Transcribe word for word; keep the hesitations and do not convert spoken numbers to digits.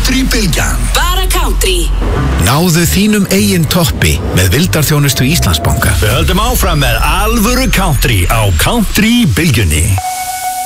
Country-bylgjan. Bara country. Náðu þínum eigin toppi með vildarþjónustu Íslandsbanka. Við höldum áfram með alvöru country á Country-bylgjunni.